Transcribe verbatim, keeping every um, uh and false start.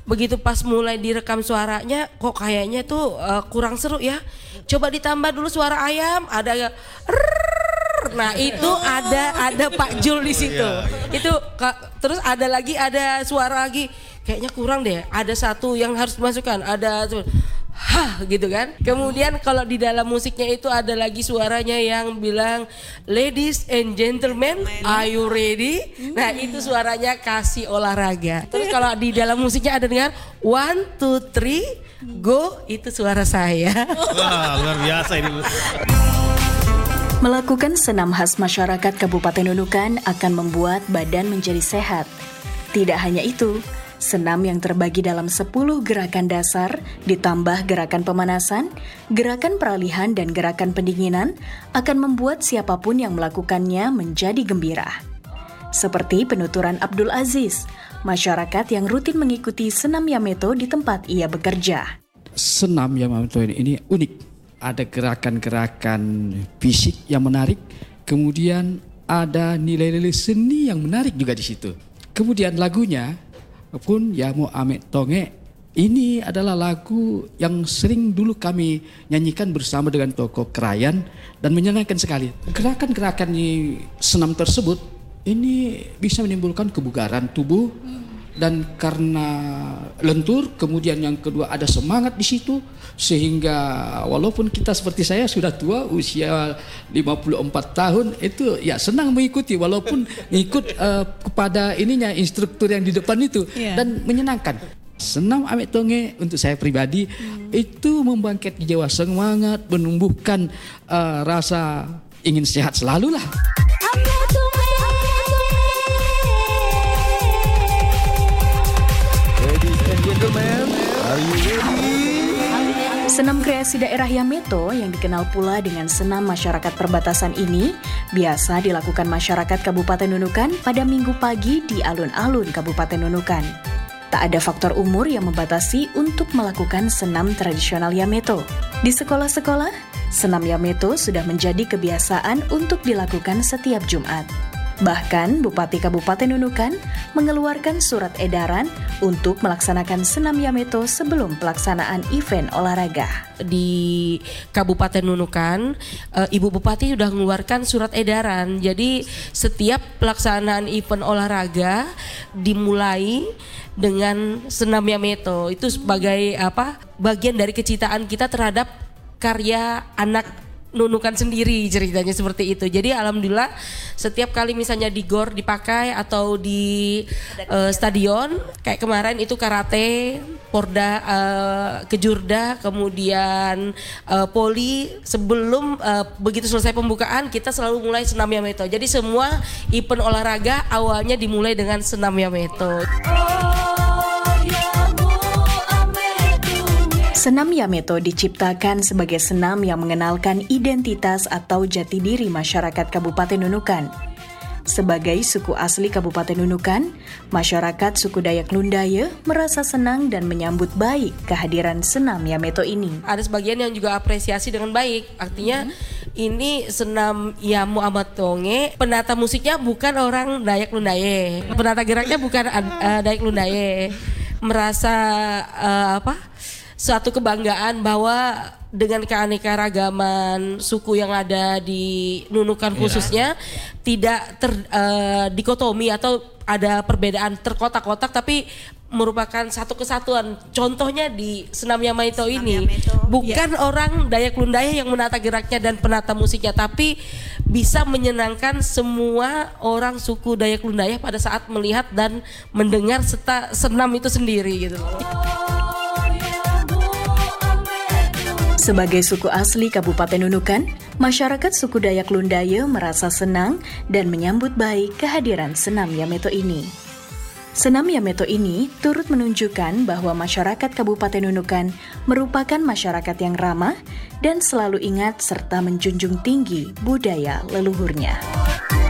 begitu pas mulai direkam suaranya kok kayaknya tuh uh, kurang seru ya. Coba ditambah dulu suara ayam, ada ya. Nah itu ada ada Pak Jul di situ. Itu terus ada lagi ada suara lagi kayaknya kurang deh. Ada satu yang harus dimasukkan. Ada hah gitu kan. Kemudian kalau di dalam musiknya itu ada lagi suaranya yang bilang ladies and gentlemen, are you ready? Nah itu suaranya kasih olahraga. Terus kalau di dalam musiknya ada dengar one two three go, itu suara saya. Wah luar biasa ini. Melakukan senam khas masyarakat Kabupaten Nunukan akan membuat badan menjadi sehat. Tidak hanya itu, senam yang terbagi dalam sepuluh gerakan dasar ditambah gerakan pemanasan, gerakan peralihan dan gerakan pendinginan akan membuat siapapun yang melakukannya menjadi gembira. Seperti penuturan Abdul Aziz, masyarakat yang rutin mengikuti senam Yameto di tempat ia bekerja. Senam Yameto ini, ini unik. Ada gerakan-gerakan fisik yang menarik, kemudian ada nilai-nilai seni yang menarik juga di situ. Kemudian lagunya pun Yamu Ame Tonge ini adalah lagu yang sering dulu kami nyanyikan bersama dengan tokoh Krayan dan menyenangkan sekali. Gerakan-gerakan di senam tersebut ini bisa menimbulkan kebugaran tubuh dan karena lentur, kemudian yang kedua ada semangat di situ sehingga walaupun kita seperti saya sudah tua usia lima puluh empat tahun itu ya senang mengikuti walaupun ikut uh, kepada ininya instruktur yang di depan itu yeah. Dan menyenangkan. Senam Ame Tonge untuk saya pribadi hmm. itu membangkitkan jiwa semangat, menumbuhkan uh, rasa ingin sehat selalu lah. Senam kreasi daerah Yameto yang dikenal pula dengan senam masyarakat perbatasan ini biasa dilakukan masyarakat Kabupaten Nunukan pada minggu pagi di alun-alun Kabupaten Nunukan. Tak ada faktor umur yang membatasi untuk melakukan senam tradisional Yameto. Di sekolah-sekolah, senam Yameto sudah menjadi kebiasaan untuk dilakukan setiap Jumat. Bahkan Bupati Kabupaten Nunukan mengeluarkan surat edaran untuk melaksanakan senam Yameto sebelum pelaksanaan event olahraga. Di Kabupaten Nunukan, e, Ibu Bupati sudah mengeluarkan surat edaran. Jadi setiap pelaksanaan event olahraga dimulai dengan senam Yameto. Itu sebagai apa? Bagian dari kecintaan kita terhadap karya anak Nunukan sendiri, ceritanya seperti itu. Jadi alhamdulillah setiap kali misalnya di gor dipakai atau di uh, stadion kayak kemarin itu karate, porda, uh, kejurda, kemudian uh, poli, sebelum uh, begitu selesai pembukaan kita selalu mulai senam Yameto. Jadi semua event olahraga awalnya dimulai dengan senam Yameto. Senam Yameto diciptakan sebagai senam yang mengenalkan identitas atau jati diri masyarakat Kabupaten Nunukan. Sebagai suku asli Kabupaten Nunukan, masyarakat suku Dayak Lundaya merasa senang dan menyambut baik kehadiran senam Yameto ini. Ada sebagian yang juga apresiasi dengan baik, artinya hmm. ini senam Yamu Ame Tonge, penata musiknya bukan orang Dayak Lundaya, penata geraknya bukan uh, Dayak Lundaya, merasa uh, apa? Suatu kebanggaan bahwa dengan keanekaragaman suku yang ada di Nunukan khususnya yeah. tidak ter, uh, dikotomi atau ada perbedaan terkotak-kotak tapi merupakan satu kesatuan. Contohnya di senam Yameto ini Yameto. bukan yeah. orang Dayak Lundaya yang menata geraknya dan penata musiknya, tapi bisa menyenangkan semua orang suku Dayak Lundaya pada saat melihat dan mendengar serta senam itu sendiri gitu. Sebagai suku asli Kabupaten Nunukan, masyarakat suku Dayak Lundaya merasa senang dan menyambut baik kehadiran senam Yameto ini. Senam Yameto ini turut menunjukkan bahwa masyarakat Kabupaten Nunukan merupakan masyarakat yang ramah dan selalu ingat serta menjunjung tinggi budaya leluhurnya.